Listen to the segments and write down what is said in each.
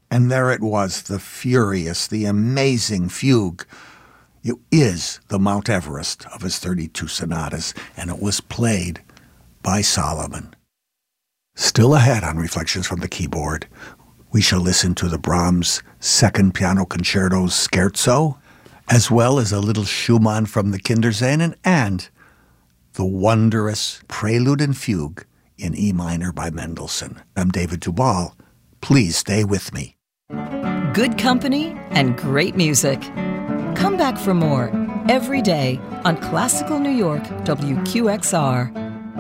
And there it was, the furious, the amazing fugue. It is the Mount Everest of his 32 sonatas, and it was played by Solomon. Still ahead on Reflections from the Keyboard, we shall listen to the Brahms Second Piano Concerto's Scherzo, as well as a little Schumann from the Kinderscenen, and the wondrous Prelude and Fugue in E minor by Mendelssohn. I'm David Duvall. Please stay with me. Good company and great music. Come back for more every day on Classical New York WQXR.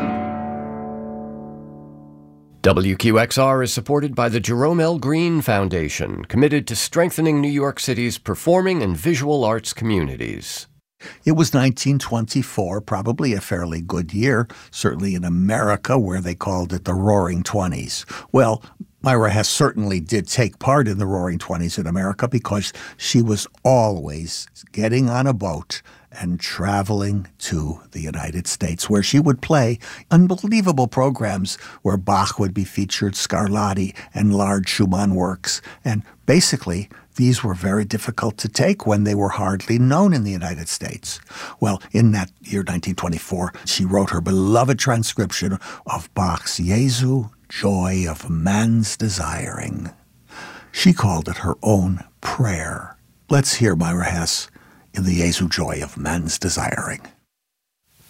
WQXR is supported by the Jerome L. Green Foundation, committed to strengthening New York City's performing and visual arts communities. It was 1924, probably a fairly good year, certainly in America, where they called it the Roaring Twenties. Well, Myra Hess certainly did take part in the Roaring Twenties in America because she was always getting on a boat and traveling to the United States, where she would play unbelievable programs where Bach would be featured, Scarlatti, and large Schumann works. And basically, these were very difficult to take when they were hardly known in the United States. Well, in that year, 1924, she wrote her beloved transcription of Bach's Jesu, Joy of Man's Desiring. She called it her own prayer. Let's hear Myra Hess in the Jesu, Joy of Man's Desiring.